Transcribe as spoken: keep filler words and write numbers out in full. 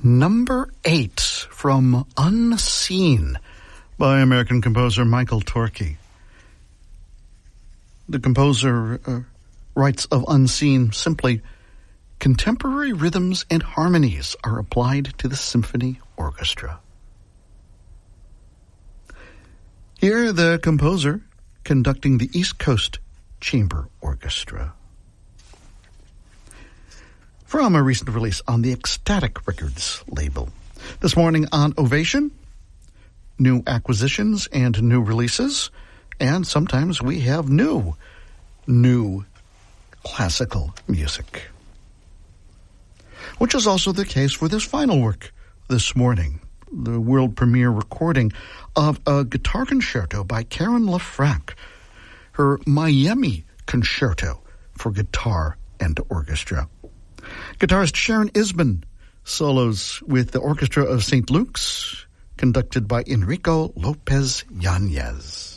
Number eight from Unseen by American composer Michael Torke. The composer uh, writes of Unseen simply, contemporary rhythms and harmonies are applied to the symphony orchestra. Here, the composer conducting the East Coast Chamber Orchestra. From a recent release on the Ecstatic Records label. This morning on Ovation, new acquisitions and new releases, and sometimes we have new, new classical music. Which is also the case for this final work this morning, the world premiere recording of a guitar concerto by Karen LaFranc, her Miami Concerto for guitar and orchestra. Guitarist Sharon Isbin solos with the Orchestra of Saint Luke's, conducted by Enrico Lopez Yanez.